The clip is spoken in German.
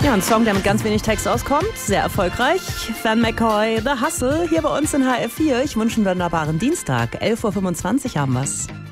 Ja, ein Song, der mit ganz wenig Text auskommt. Sehr erfolgreich. Van McCoy, The Hustle, hier bei uns in HR4. Ich wünsche einen wunderbaren Dienstag. 11.25 Uhr haben wir's.